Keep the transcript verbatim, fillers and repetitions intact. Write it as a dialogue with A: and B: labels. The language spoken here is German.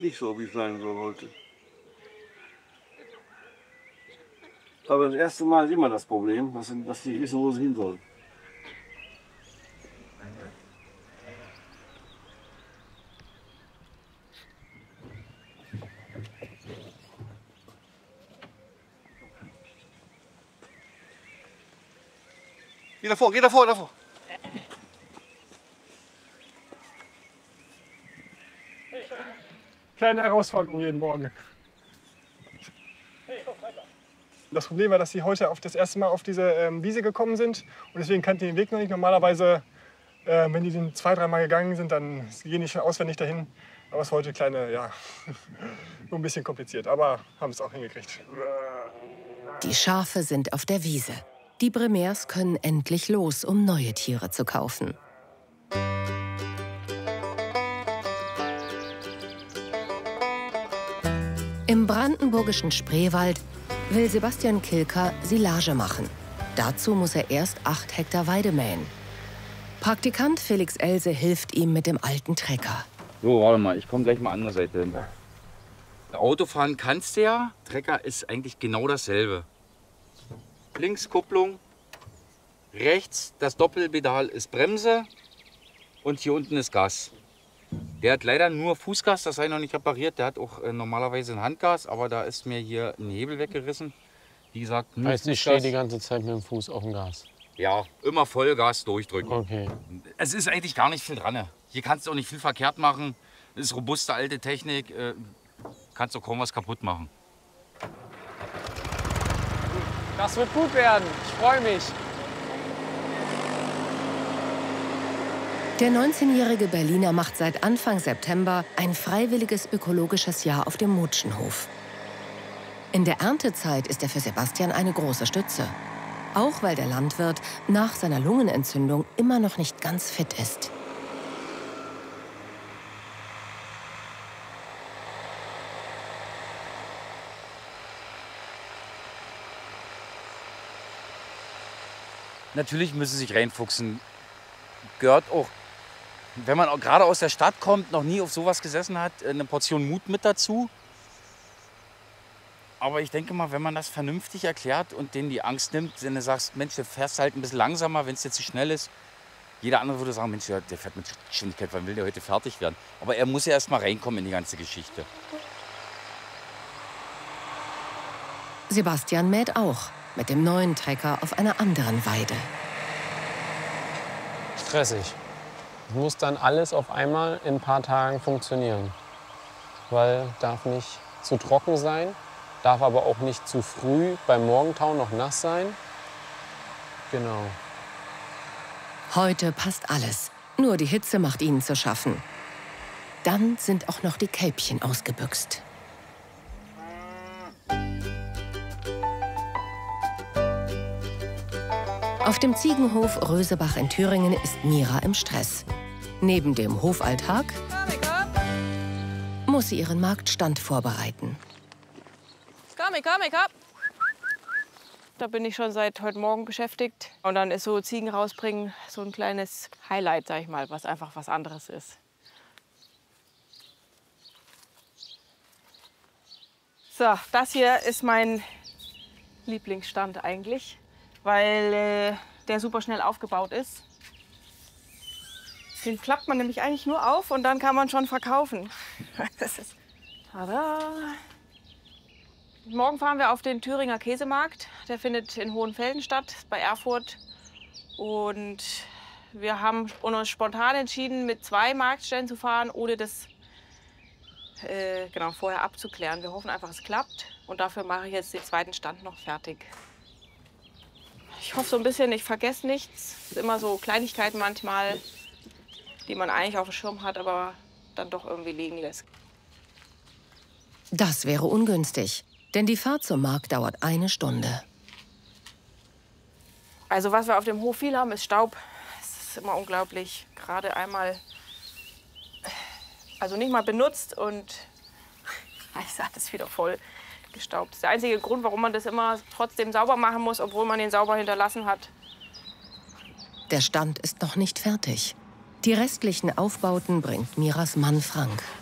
A: Nicht so, wie es sein soll heute. Aber das erste Mal ist immer das Problem, dass, dass die nicht wissen, wo sie hin sollen.
B: Geh davor, geh davor, davor.
C: Kleine Herausforderung jeden Morgen. Das Problem war, dass sie heute auf das erste Mal auf diese ähm, Wiese gekommen sind und deswegen kannten die den Weg noch nicht. Normalerweise, äh, wenn die den zwei, dreimal gegangen sind, dann gehen die schon auswendig dahin. Aber es ist heute kleine, ja, nur ein bisschen kompliziert, aber haben es auch hingekriegt.
D: Die Schafe sind auf der Wiese. Die Bremers können endlich los, um neue Tiere zu kaufen. Im brandenburgischen Spreewald will Sebastian Kilker Silage machen. Dazu muss er erst acht Hektar Weide mähen. Praktikant Felix Else hilft ihm mit dem alten Trecker.
E: So, warte mal, ich komme gleich mal an der Seite hin. Autofahren kannst du ja, Trecker ist eigentlich genau dasselbe. Links Kupplung, rechts das Doppelpedal ist Bremse und hier unten ist Gas. Der hat leider nur Fußgas, das sei noch nicht repariert. Der hat auch äh, normalerweise ein Handgas, aber da ist mir hier ein Hebel weggerissen. Wie gesagt, nur
F: heißt, ich stehe die ganze Zeit mit dem Fuß auf dem Gas?
E: Ja, immer Vollgas durchdrücken.
F: Okay.
E: Es ist eigentlich gar nicht viel dran. Hier kannst du auch nicht viel verkehrt machen. Das ist robuste alte Technik. Äh, kannst auch kaum was kaputt machen.
F: Das wird gut werden. Ich freue mich.
D: Der neunzehnjährige Berliner macht seit Anfang September ein freiwilliges ökologisches Jahr auf dem Mutschenhof. In der Erntezeit ist er für Sebastian eine große Stütze. Auch weil der Landwirt nach seiner Lungenentzündung immer noch nicht ganz fit ist.
E: Natürlich müssen sie sich reinfuchsen. Gehört auch, wenn man auch gerade aus der Stadt kommt, noch nie auf sowas gesessen hat, eine Portion Mut mit dazu. Aber ich denke mal, wenn man das vernünftig erklärt und denen die Angst nimmt, wenn du sagst, Mensch, du fährst halt ein bisschen langsamer, wenn es jetzt zu schnell ist. Jeder andere würde sagen, Mensch, der fährt mit Geschwindigkeit, wann will der heute fertig werden? Aber er muss ja erst mal reinkommen in die ganze Geschichte.
D: Sebastian mäht auch mit dem neuen Trecker auf einer anderen Weide.
F: Stressig. Muss dann alles auf einmal in ein paar Tagen funktionieren. Weil darf nicht zu trocken sein, darf aber auch nicht zu früh beim Morgentau noch nass sein. Genau.
D: Heute passt alles. Nur die Hitze macht ihnen zu schaffen. Dann sind auch noch die Kälbchen ausgebüxt. Auf dem Ziegenhof Rösebach in Thüringen ist Mira im Stress. Neben dem Hofalltag muss sie ihren Marktstand vorbereiten.
G: Komm, komm, komm. Da bin ich schon seit heute Morgen beschäftigt. Und dann ist so Ziegen rausbringen so ein kleines Highlight, sag ich mal, was einfach was anderes ist. So, das hier ist mein Lieblingsstand eigentlich, weil äh, der super schnell aufgebaut ist. Den klappt man nämlich eigentlich nur auf und dann kann man schon verkaufen. Das ist, tada! Morgen fahren wir auf den Thüringer Käsemarkt. Der findet in Hohenfelden statt, bei Erfurt. Und wir haben uns spontan entschieden, mit zwei Marktstellen zu fahren, ohne das äh, genau, vorher abzuklären. Wir hoffen einfach, es klappt. Und dafür mache ich jetzt den zweiten Stand noch fertig. Ich hoffe so ein bisschen, ich vergesse nichts. Es sind immer so Kleinigkeiten manchmal, die man eigentlich auf dem Schirm hat, aber dann doch irgendwie liegen lässt.
D: Das wäre ungünstig, denn die Fahrt zum Markt dauert eine Stunde.
G: Also was wir auf dem Hof viel haben, ist Staub. Es ist immer unglaublich. Gerade einmal, also nicht mal benutzt und ich sag, das ist wieder voll gestaubt. Das ist der einzige Grund, warum man das immer trotzdem sauber machen muss, obwohl man den sauber hinterlassen hat.
D: Der Stand ist noch nicht fertig. Die restlichen Aufbauten bringt Miras Mann Frank.